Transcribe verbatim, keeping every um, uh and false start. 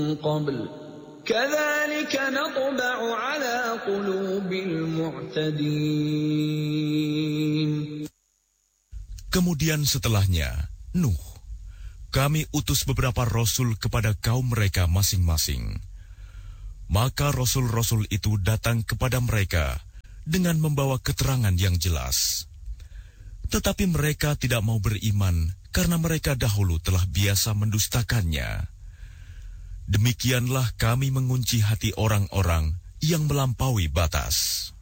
قبل كذلك نطبع على قلوب المعتدين. Kemudian setelahnya, Nuh, kami utus beberapa rasul kepada kaum mereka masing-masing. Maka rasul-rasul itu datang kepada mereka dengan membawa keterangan yang jelas. Tetapi mereka tidak mau beriman karena mereka dahulu telah biasa mendustakannya. Demikianlah kami mengunci hati orang-orang yang melampaui batas.